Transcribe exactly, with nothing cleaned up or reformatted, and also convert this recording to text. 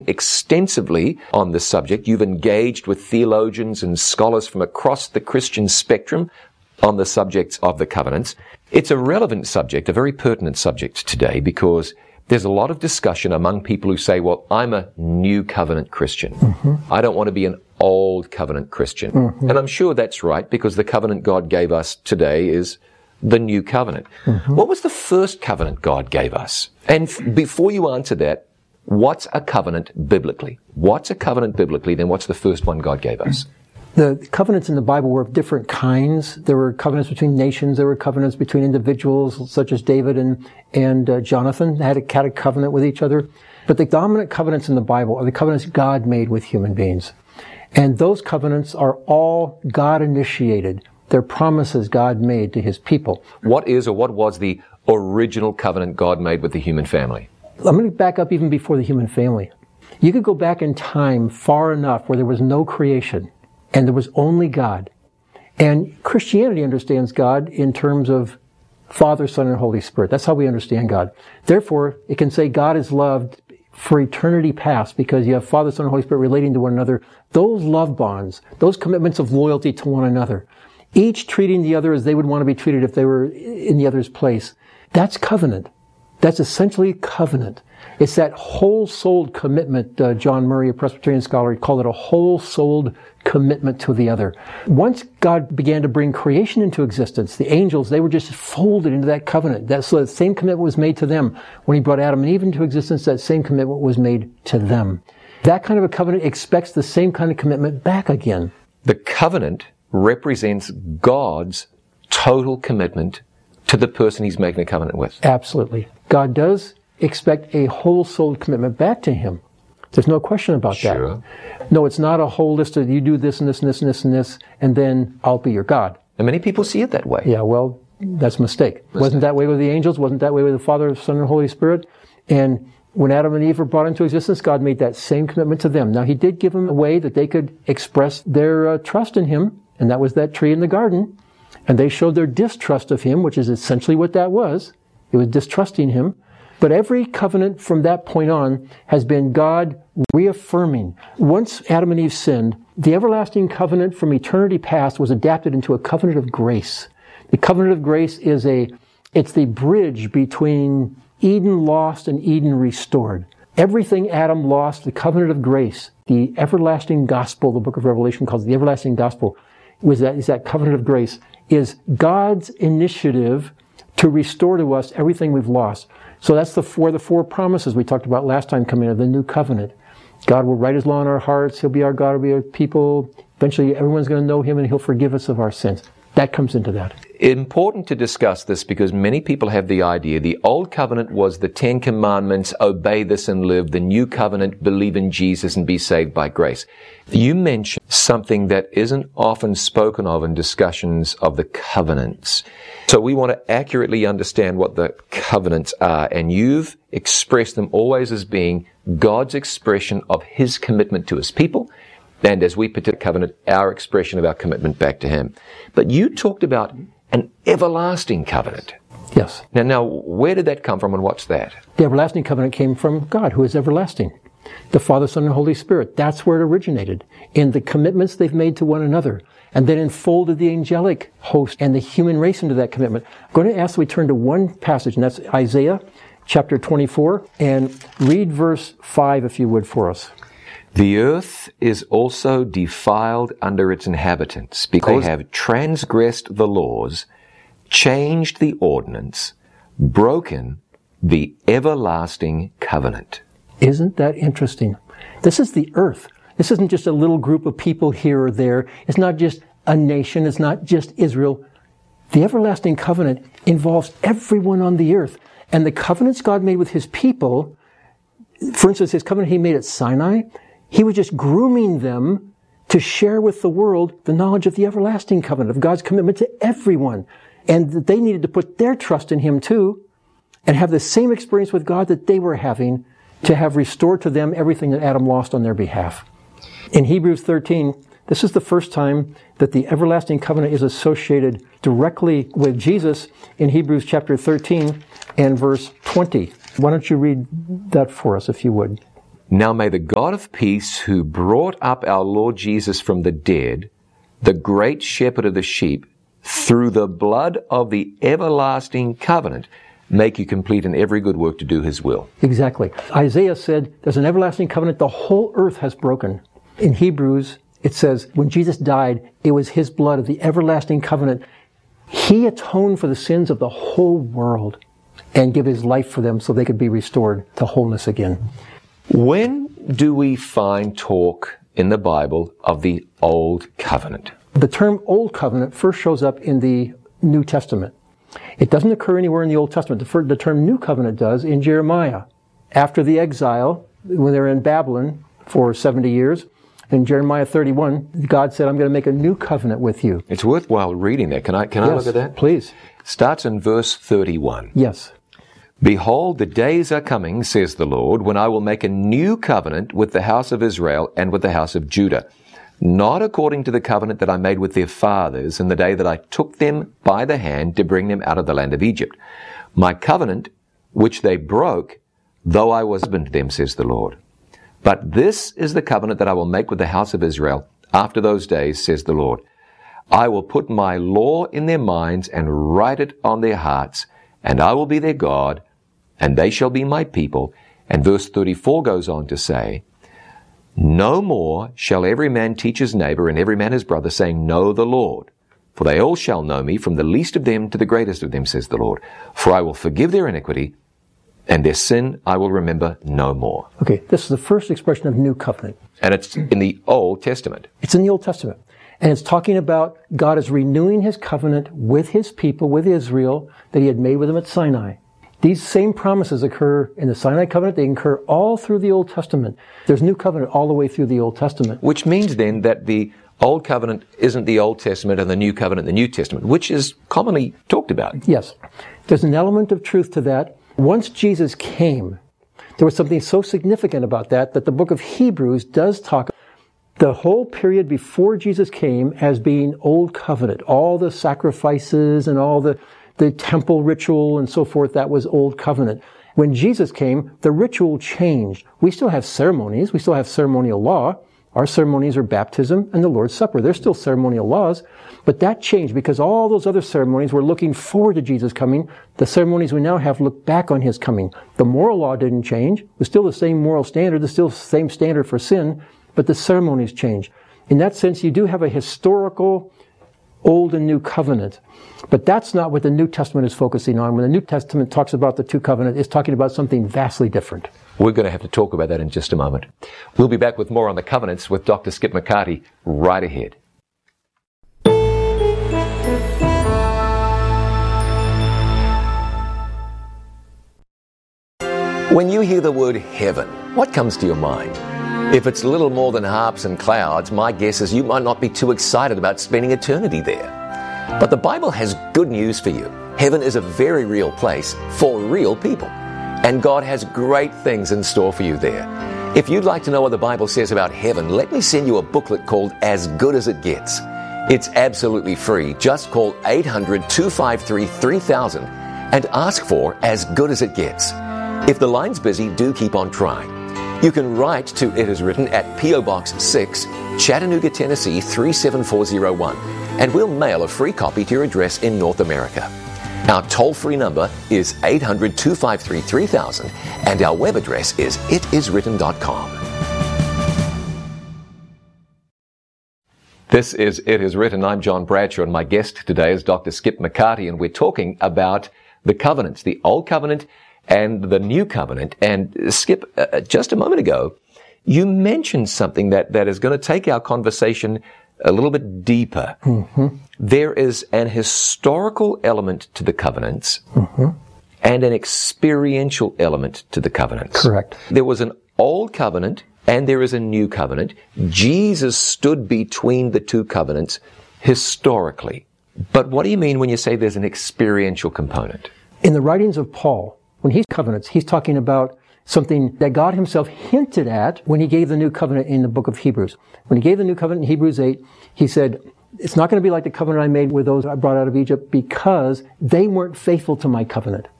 extensively on this subject. You've engaged with theologians and scholars from across the Christian spectrum on the subjects of the covenants. It's a relevant subject, a very pertinent subject today, because there's a lot of discussion among people who say, well, I'm a new covenant Christian. Mm-hmm. I don't want to be an old covenant Christian. Mm-hmm. And I'm sure that's right, because the covenant God gave us today is the new covenant. Mm-hmm. What was the first covenant God gave us? And f- before you answer that, what's a covenant biblically? What's a covenant biblically? Then what's the first one God gave us? The covenants in the Bible were of different kinds. There were covenants between nations. There were covenants between individuals, such as David and, and uh, Jonathan had a, had a covenant with each other. But the dominant covenants in the Bible are the covenants God made with human beings. And those covenants are all God-initiated. They're promises God made to His people. What is or what was the original covenant God made with the human family? I'm going to back up even before the human family. You could go back in time far enough where there was no creation, and there was only God. And Christianity understands God in terms of Father, Son, and Holy Spirit. That's how we understand God. Therefore, it can say God is loved for eternity past because you have Father, Son, and Holy Spirit relating to one another. Those love bonds, those commitments of loyalty to one another, each treating the other as they would want to be treated if they were in the other's place. That's covenant. That's essentially covenant. It's that whole-souled commitment. Uh, John Murray, a Presbyterian scholar, he called it a whole-souled commitment to the other. Once God began to bring creation into existence, the angels, they were just folded into that covenant. That, so the same commitment was made to them. When He brought Adam and Eve into existence, that same commitment was made to them. That kind of a covenant expects the same kind of commitment back again. The covenant represents God's total commitment to the person He's making a covenant with. Absolutely. God does expect a whole-souled commitment back to Him. There's no question about Sure. that. No, it's not a whole list of you do this and this and this and this and this, and then I'll be your God. And many people see it that way. Yeah, well, that's a mistake. mistake. Wasn't that way with the angels? Wasn't that way with the Father, Son, and Holy Spirit? And when Adam and Eve were brought into existence, God made that same commitment to them. Now, He did give them a way that they could express their uh, trust in Him, and that was that tree in the garden. And they showed their distrust of Him, which is essentially what that was. It was distrusting Him. But every covenant from that point on has been God reaffirming. Once Adam and Eve sinned, the everlasting covenant from eternity past was adapted into a covenant of grace. The covenant of grace is a, it's the bridge between Eden lost and Eden restored. Everything Adam lost, the covenant of grace, the everlasting gospel, the book of Revelation calls it the everlasting gospel, was that, is that covenant of grace, is God's initiative to restore to us everything we've lost. So that's the four, the four promises we talked about last time coming of the new covenant. God will write His law in our hearts. He'll be our God. He'll be our people. Eventually, everyone's going to know Him, and He'll forgive us of our sins. That comes into that. Important to discuss this because many people have the idea the old covenant was the Ten Commandments, obey this and live. The new covenant, believe in Jesus and be saved by grace. You mentioned something that isn't often spoken of in discussions of the covenants. So we want to accurately understand what the covenants are, and you've expressed them always as being God's expression of His commitment to His people, and as we put it, covenant, our expression of our commitment back to Him. But you talked about an everlasting covenant. Yes. Now, now, where did that come from, and what's that? The everlasting covenant came from God, who is everlasting. The Father, Son, and Holy Spirit. That's where it originated, in the commitments they've made to one another, and then enfolded the angelic host and the human race into that commitment. I'm going to ask that we turn to one passage, and that's Isaiah chapter twenty-four, and read verse five, if you would, for us. The earth is also defiled under its inhabitants, because they have transgressed the laws, changed the ordinance, broken the everlasting covenant. Isn't that interesting? This is the earth. This isn't just a little group of people here or there. It's not just a nation. It's not just Israel. The everlasting covenant involves everyone on the earth. And the covenants God made with His people, for instance, His covenant He made at Sinai, He was just grooming them to share with the world the knowledge of the everlasting covenant, of God's commitment to everyone. And that they needed to put their trust in Him too, and have the same experience with God that they were having, to have restored to them everything that Adam lost on their behalf. In Hebrews thirteen, this is the first time that the everlasting covenant is associated directly with Jesus in Hebrews chapter thirteen and verse twenty. Why don't you read that for us, if you would? Now may the God of peace, who brought up our Lord Jesus from the dead, the great shepherd of the sheep, through the blood of the everlasting covenant, make you complete in every good work to do his will. Exactly. Isaiah said, there's an everlasting covenant the whole earth has broken. In Hebrews, it says, when Jesus died, it was his blood of the everlasting covenant. He atoned for the sins of the whole world and gave his life for them so they could be restored to wholeness again. When do we find talk in the Bible of the Old Covenant? The term Old Covenant first shows up in the New Testament. It doesn't occur anywhere in the Old Testament. The, first, the term New Covenant does in Jeremiah. After the exile, when they were in Babylon for seventy years, in Jeremiah thirty-one, God said, I'm going to make a new covenant with you. It's worthwhile reading that. Can I, can yes, I look at that? Please. Starts in verse thirty-one. Yes. Behold, the days are coming, says the Lord, when I will make a new covenant with the house of Israel and with the house of Judah, not according to the covenant that I made with their fathers in the day that I took them by the hand to bring them out of the land of Egypt. My covenant, which they broke, though I was husband to them, says the Lord. But this is the covenant that I will make with the house of Israel after those days, says the Lord. I will put my law in their minds and write it on their hearts, and I will be their God, and they shall be my people. And verse thirty-four goes on to say, no more shall every man teach his neighbor and every man his brother, saying, know the Lord. For they all shall know me, from the least of them to the greatest of them, says the Lord. For I will forgive their iniquity, and their sin I will remember no more. Okay, this is the first expression of New Covenant. And it's in the Old Testament. It's in the Old Testament. And it's talking about God is renewing his covenant with his people, with Israel, that he had made with them at Sinai. These same promises occur in the Sinai covenant. They occur all through the Old Testament. There's New Covenant all the way through the Old Testament. Which means then that the Old Covenant isn't the Old Testament and the New Covenant the New Testament, which is commonly talked about. Yes. There's an element of truth to that. Once Jesus came, there was something so significant about that that the book of Hebrews does talk the whole period before Jesus came as being Old Covenant. All the sacrifices and all the the temple ritual and so forth, that was Old Covenant. When Jesus came, the ritual changed. We still have ceremonies. We still have ceremonial law. Our ceremonies are baptism and the Lord's Supper. They're still ceremonial laws. But that changed because all those other ceremonies were looking forward to Jesus coming. The ceremonies we now have look back on his coming. The moral law didn't change. It was still the same moral standard. It's still the same standard for sin. But the ceremonies changed. In that sense, you do have a historical Old and New Covenant. But that's not what the New Testament is focusing on. When the New Testament talks about the two covenants, it's talking about something vastly different. We're going to have to talk about that in just a moment. We'll be back with more on the covenants with Doctor Skip McCarty right ahead. When you hear the word heaven, what comes to your mind? If it's little more than harps and clouds, my guess is you might not be too excited about spending eternity there. But the Bible has good news for you. Heaven is a very real place for real people. And God has great things in store for you there. If you'd like to know what the Bible says about heaven, let me send you a booklet called As Good As It Gets. It's absolutely free. Just call eight hundred, two five three, three thousand and ask for As Good As It Gets. If the line's busy, do keep on trying. You can write to It Is Written at P O Box six, Chattanooga, Tennessee three seven four zero one, and we'll mail a free copy to your address in North America. Our toll-free number is eight hundred, two five three, three thousand, and our web address is it is written dot com. This is It Is Written. I'm John Bradshaw, and my guest today is Doctor Skip McCarty, and we're talking about the covenants, the Old Covenant and the New Covenant. And Skip, uh, just a moment ago, you mentioned something that, that is going to take our conversation a little bit deeper. Mm-hmm. There is an historical element to the covenants mm-hmm. and an experiential element to the covenants. Correct. There was an Old Covenant and there is a New Covenant. Jesus stood between the two covenants historically. But what do you mean when you say there's an experiential component? In the writings of Paul, when he's covenants, he's talking about something that God himself hinted at when he gave the new covenant in the book of Hebrews. When he gave the new covenant in Hebrews eight, he said, it's not going to be like the covenant I made with those I brought out of Egypt because they weren't faithful to my covenant.